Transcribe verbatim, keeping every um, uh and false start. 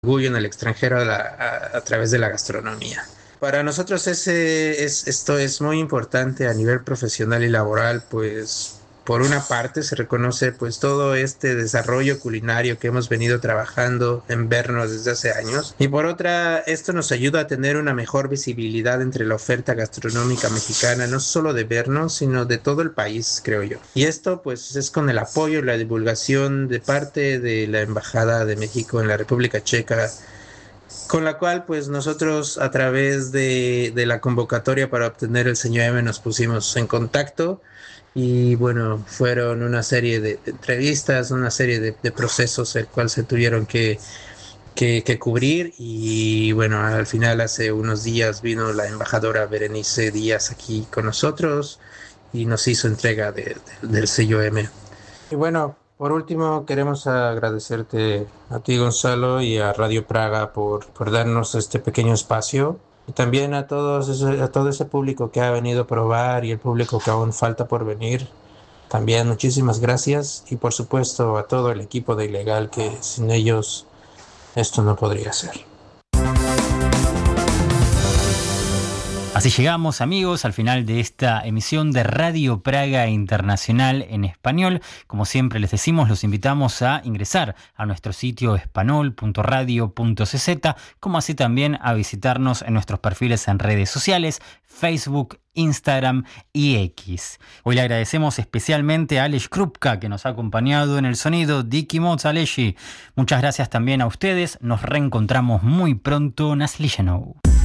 orgullo en el extranjero a, la, a, a través de la gastronomía. Para nosotros ese, es, esto es muy importante a nivel profesional y laboral, pues por una parte se reconoce pues todo este desarrollo culinario que hemos venido trabajando en Vernos desde hace años, y por otra esto nos ayuda a tener una mejor visibilidad entre la oferta gastronómica mexicana, no solo de Vernos sino de todo el país, creo yo. Y esto pues es con el apoyo y la divulgación de parte de la Embajada de México en la República Checa, con la cual pues nosotros a través de, de la convocatoria para obtener el señor M nos pusimos en contacto, y bueno, fueron una serie de, de entrevistas, una serie de, de procesos el cual se tuvieron que, que, que cubrir, y bueno, al final hace unos días vino la embajadora Berenice Díaz aquí con nosotros y nos hizo entrega de, de, del sello M. Y bueno, por último, queremos agradecerte a ti, Gonzalo, y a Radio Praga por, por darnos este pequeño espacio. Y también a todos ese, a todo ese público que ha venido a probar y el público que aún falta por venir. También muchísimas gracias. Y por supuesto a todo el equipo de Ilegal, que sin ellos esto no podría ser. Así llegamos, amigos, al final de esta emisión de Radio Praga Internacional en español. Como siempre les decimos, los invitamos a ingresar a nuestro sitio espanol punto radio punto c z, como así también a visitarnos en nuestros perfiles en redes sociales, Facebook, Instagram y X. Hoy le agradecemos especialmente a Aleš Krupka, que nos ha acompañado en el sonido. Diki Moc, Aleshi. Muchas gracias también a ustedes. Nos reencontramos muy pronto. Naslijenou.